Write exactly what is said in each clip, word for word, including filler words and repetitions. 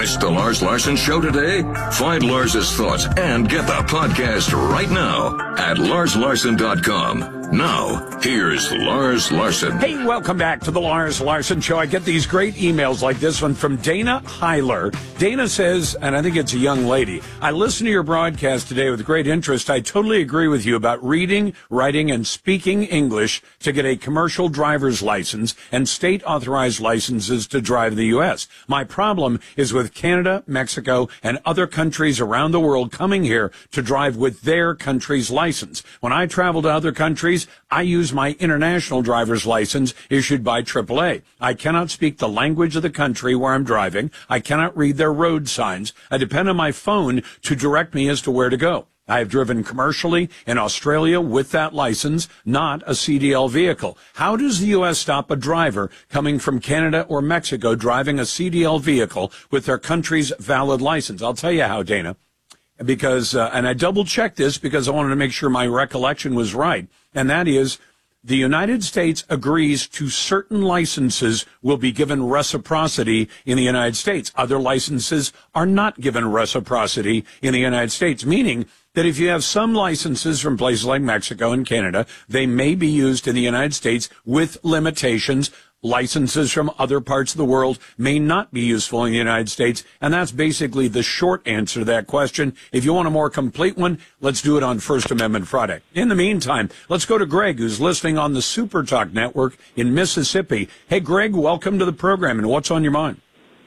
missed the Lars Larson Show today? Find Lars's thoughts and get the podcast right now at lars larson dot com. Now, here's Lars Larson. Hey, welcome back to the Lars Larson Show. I get these great emails like this one from Dana Heiler. Dana says, and I think it's a young lady, I listened to your broadcast today with great interest. I totally agree with you about reading, writing, and speaking English to get a commercial driver's license and state-authorized licenses to drive in the U S. My problem is with Canada, Mexico, and other countries around the world coming here to drive with their country's license. When I travel to other countries, I use my international driver's license issued by triple A. I cannot speak the language of the country where I'm driving. I cannot read their road signs. I depend on my phone to direct me as to where to go. I have driven commercially in Australia with that license, not a C D L vehicle. How does the U S stop a driver coming from Canada or Mexico driving a C D L vehicle with their country's valid license? I'll tell you how, Dana. Because, uh, and I double-checked this because I wanted to make sure my recollection was right, and that is the United States agrees to certain licenses will be given reciprocity in the United States. Other licenses are not given reciprocity in the United States, meaning that if you have some licenses from places like Mexico and Canada, they may be used in the United States with limitations. Licenses from other parts of the world may not be useful in the United States, and that's basically the short answer to that question. If you want a more complete one, let's do it on First Amendment Friday. In the meantime, let's go to Greg, who's listening on the Super Talk Network in Mississippi. Hey, Greg, welcome to the program, and what's on your mind?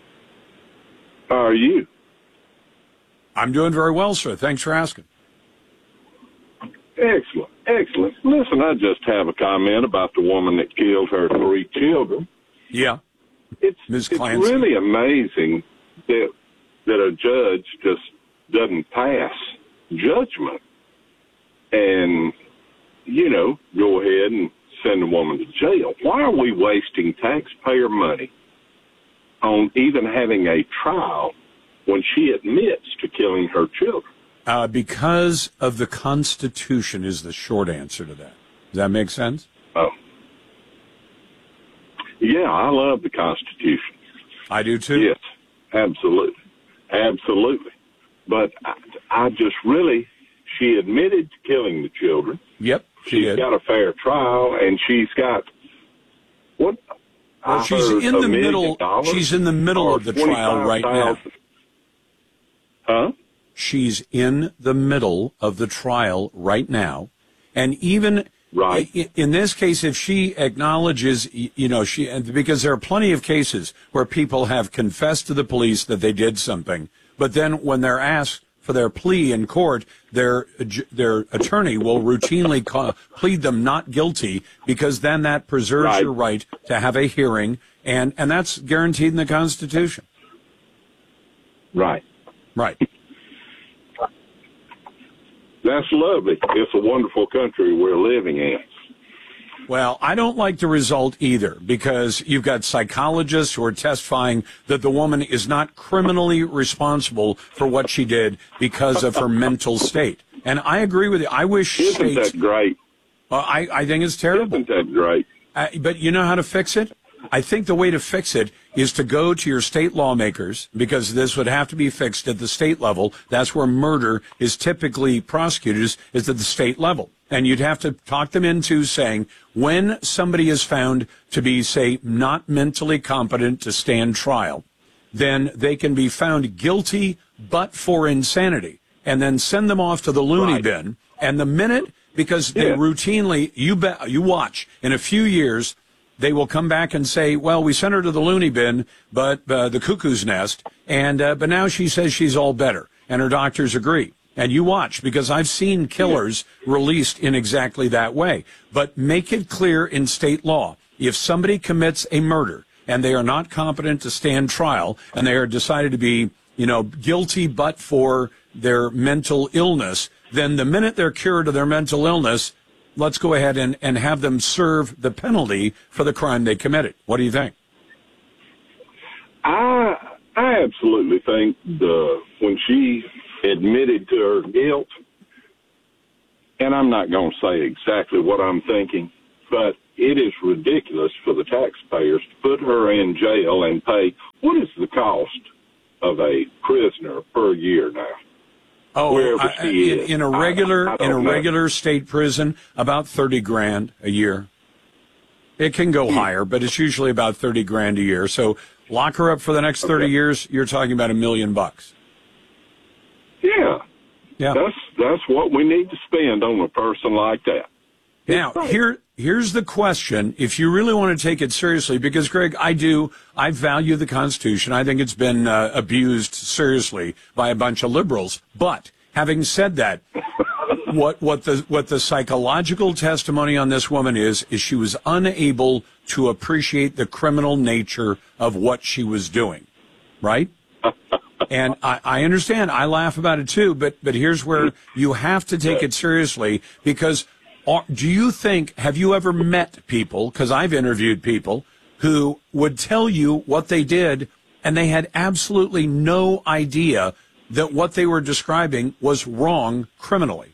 How are you? I'm doing very well, sir. Thanks for asking. Excellent, excellent. Listen, I just have a comment about the woman that killed her three children. Yeah. It's, Miz it's Clancy. really amazing that that a judge just doesn't pass judgment and, you know, go ahead and send a woman to jail. Why are we wasting taxpayer money on even having a trial when she admits to killing her children? Uh, because of the Constitution is the short answer to that. Does that make sense? Oh. Yeah, I love the Constitution. I do too. Yes, absolutely. Absolutely. But I, I just really, she admitted to killing the children. Yep, she She's did. got a fair trial, and she's got, what? Well, I she's heard in a the million middle. dollars She's in the middle or of the trial right now. twenty-five thousand. Huh? She's in the middle of the trial right now. And even Right. i- in this case, if she acknowledges, y- you know, she, and because there are plenty of cases where people have confessed to the police that they did something, but then when they're asked for their plea in court, their their attorney will routinely call, plead them not guilty, because then that preserves Right. your right to have a hearing, and, and that's guaranteed in the Constitution. Right. Right. That's lovely. It's a wonderful country we're living in. Well, I don't like the result either, because you've got psychologists who are testifying that the woman is not criminally responsible for what she did because of her mental state. And I agree with you. I wish Isn't states... that great? Well, I, I think it's terrible. Isn't that great? Uh, but you know how to fix it? I think the way to fix it is to go to your state lawmakers, because this would have to be fixed at the state level. That's where murder is typically prosecuted, is, is at the state level. And you'd have to talk them into saying, when somebody is found to be, say, not mentally competent to stand trial, then they can be found guilty but for insanity, and then send them off to the loony Right. bin. And the minute, because they Yeah. routinely, you bet, you watch, in a few years, they will come back and say, well, we sent her to the loony bin, but uh, the cuckoo's nest, and uh, but now she says she's all better, and her doctors agree. And you watch, because I've seen killers released in exactly that way. But make it clear in state law, if somebody commits a murder and they are not competent to stand trial, and they are decided to be, you know, guilty but for their mental illness, then the minute they're cured of their mental illness, let's go ahead and, and have them serve the penalty for the crime they committed. What do you think? I I absolutely think the when she admitted to her guilt, and I'm not going to say exactly what I'm thinking, but it is ridiculous for the taxpayers to put her in jail and pay, what is the cost of of a prisoner per year now. Oh, Wherever I, she in, is. in a regular I- I in a don't know. regular state prison, about thirty grand a year. It can go higher, but it's usually about thirty grand a year. So lock her up for the next thirty Okay. years. You're talking about a million bucks. Yeah, Yeah. that's that's what we need to spend on a person like that. Now, here, here's the question. If you really want to take it seriously, because, Greg, I do, I value the Constitution. I think it's been uh, abused seriously by a bunch of liberals. But having said that, what, what the, what the psychological testimony on this woman is, is she was unable to appreciate the criminal nature of what she was doing. Right? And I, I understand. I laugh about it too, but, but here's where you have to take it seriously, because Are, do you think, have you ever met people, because I've interviewed people, who would tell you what they did and they had absolutely no idea that what they were describing was wrong criminally?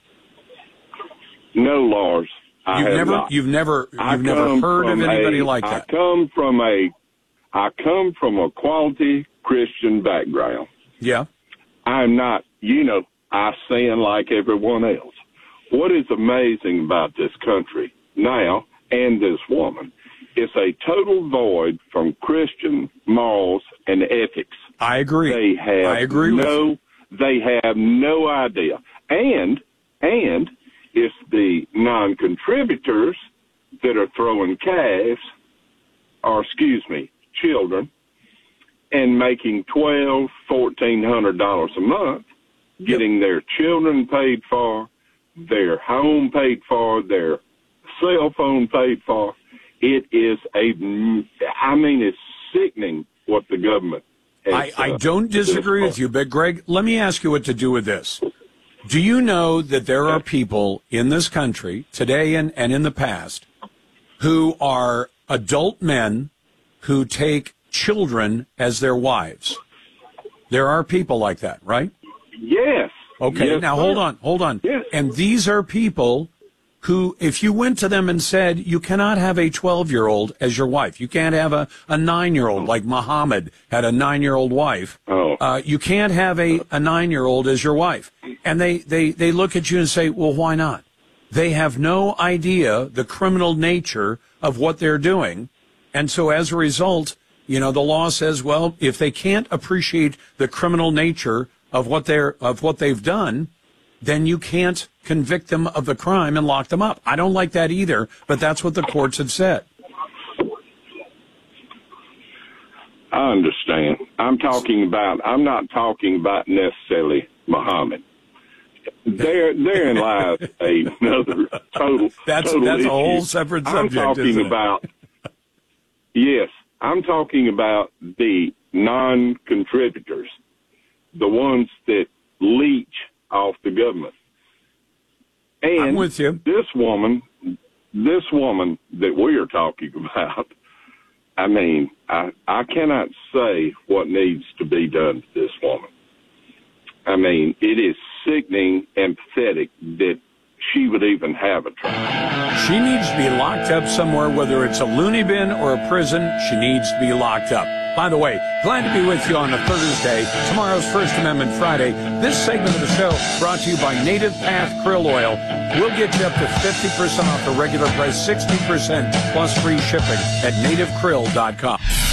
No, Lars, I You've have never, not. you've never, I you've never come heard of from anybody a- like I that. come from a, I come from a quality Christian background. Yeah. I'm not, you know, I sin like everyone else. What is amazing about this country now and this woman is a total void from Christian morals and ethics. I agree. They have I agree with no, you. they have no idea. And, and it's the non-contributors that are throwing calves, or excuse me, children, and making twelve, fourteen hundred dollars a month, getting their children paid for, their home paid for, their cell phone paid for. It is a, I mean, it's sickening what the government has, I, I uh, don't disagree with you, but Greg, let me ask you what to do with this. Do you know that there are people in this country today and, and in the past who are adult men who take children as their wives? There are people like that, right? Yes. Okay, Yes, now sir. hold on, hold on. Yes. And these are people who, if you went to them and said, you cannot have a twelve-year-old as your wife, you can't have a, a nine-year-old like Muhammad had a nine-year-old wife, Oh. uh, you can't have a, a nine-year-old as your wife. And they, they, they look at you and say, well, why not? They have no idea the criminal nature of what they're doing. And so as a result, you know, the law says, well, if they can't appreciate the criminal nature of what they're, of what they've done, then you can't convict them of the crime and lock them up. I don't like that either, but that's what the courts have said. I understand. I'm talking about, I'm not talking about necessarily Muhammad. There, therein lies another total, That's total that's issue. a whole separate subject. I'm talking isn't it? about, yes, I'm talking about the non-contributors, the ones that leech off the government. And I'm with you. This woman, this woman that we are talking about, I mean, I, I cannot say what needs to be done to this woman. I mean, it is sickening and pathetic that she would even have a trial. She needs to be locked up somewhere, whether it's a loony bin or a prison. She needs to be locked up. By the way, glad to be with you on a Thursday, tomorrow's First Amendment Friday. This segment of the show brought to you by Native Path Krill Oil. We'll get you up to fifty percent off the regular price, sixty percent plus free shipping at native krill dot com.